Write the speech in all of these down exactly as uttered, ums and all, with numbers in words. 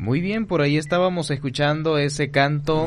Muy bien, por ahí estábamos escuchando ese canto,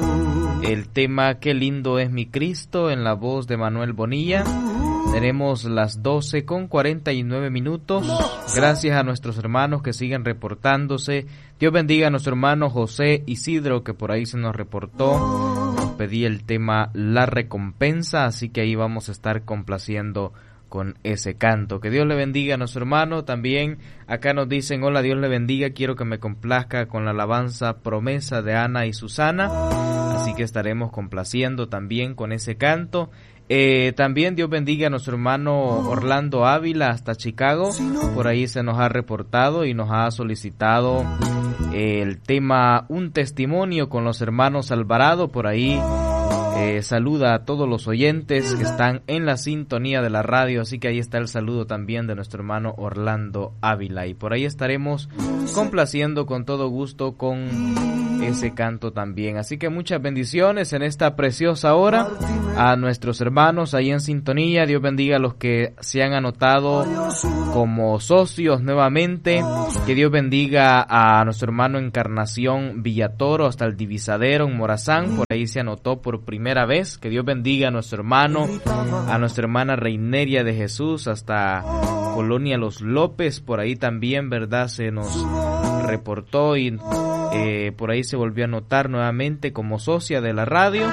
el tema Qué lindo es mi Cristo, en la voz de Manuel Bonilla. Tenemos las doce con cuarenta y nueve minutos. Gracias a nuestros hermanos que siguen reportándose. Dios bendiga a nuestro hermano José Isidro, que por ahí se nos reportó. Nos pedía el tema La Recompensa, así que ahí vamos a estar complaciendo con ese canto. Que Dios le bendiga a nuestro hermano. También acá nos dicen, hola, Dios le bendiga, quiero que me complazca con la alabanza Promesa de Ana y Susana. Así que estaremos complaciendo también con ese canto. Eh, también Dios bendiga a nuestro hermano Orlando Ávila hasta Chicago. Por ahí se nos ha reportado y nos ha solicitado eh, el tema Un Testimonio con los hermanos Alvarado. Por ahí eh, saluda a todos los oyentes que están en la sintonía de la radio. Así que ahí está el saludo también de nuestro hermano Orlando Ávila. Y por ahí estaremos complaciendo con todo gusto con ese canto también. Así que muchas bendiciones en esta preciosa hora a nuestros hermanos ahí en sintonía. Dios bendiga a los que se han anotado como socios nuevamente. Que Dios bendiga a nuestro hermano Encarnación Villatoro hasta el Divisadero en Morazán. Por ahí se anotó por primera vez. Que Dios bendiga a nuestro hermano, a nuestra hermana Reineria de Jesús hasta Colonia Los López. Por ahí también, ¿verdad? Se nos reportó y eh, por ahí se volvió a anotar nuevamente como socia de la radio.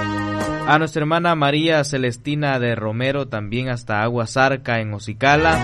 A nuestra hermana María Celestina de Romero también hasta Aguasarca en Ocicala.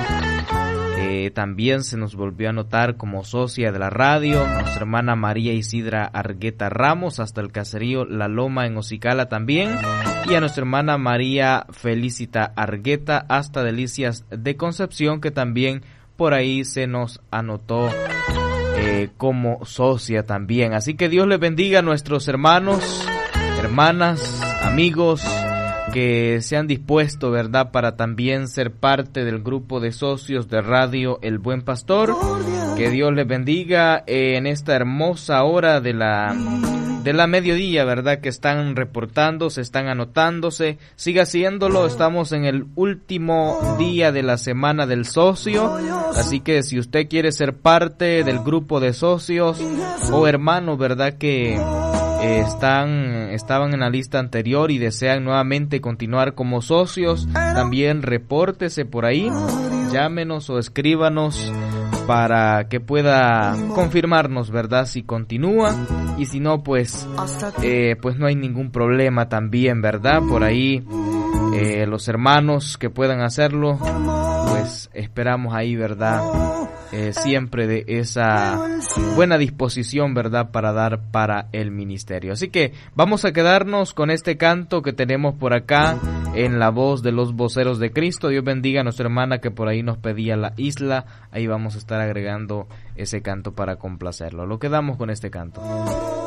Eh, también se nos volvió a anotar como socia de la radio. A nuestra hermana María Isidra Argueta Ramos hasta el caserío La Loma en Ocicala también. Y a nuestra hermana María Felicita Argueta hasta Delicias de Concepción, que también por ahí se nos anotó eh, como socia también. Así que Dios les bendiga a nuestros hermanos, hermanas, amigos que se han dispuesto, ¿verdad?, para también ser parte del grupo de socios de Radio El Buen Pastor. Que Dios les bendiga en esta hermosa hora de la de la mediodía, ¿verdad?, que están reportando, se están anotándose. Siga haciéndolo, estamos en el último día de la semana del socio, así que si usted quiere ser parte del grupo de socios o hermanos, ¿verdad?, que eh, están estaban en la lista anterior y desean nuevamente continuar como socios, también repórtese por ahí, llámenos o escríbanos para que pueda confirmarnos, ¿verdad?, si continúa, y si no, pues eh, pues no hay ningún problema también, ¿verdad? Por ahí eh, los hermanos que puedan hacerlo, pues esperamos ahí, ¿verdad?, eh, siempre de esa buena disposición, ¿verdad?, para dar para el ministerio. Así que vamos a quedarnos con este canto que tenemos por acá en la voz de los voceros de Cristo. Dios bendiga a nuestra hermana que por ahí nos pedía La Isla. Ahí vamos a estar agregando ese canto para complacerlo. Lo quedamos con este canto.